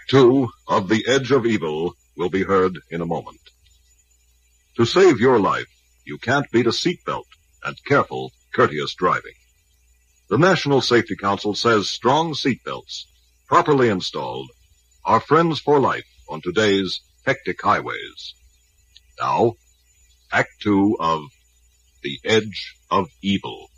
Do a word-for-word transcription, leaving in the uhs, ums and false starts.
Act Two of The Edge of Evil will be heard in a moment. To save your life, you can't beat a seatbelt and careful, courteous driving. The National Safety Council says strong seatbelts, properly installed, are friends for life on today's hectic highways. Now, Act Two of The Edge of Evil.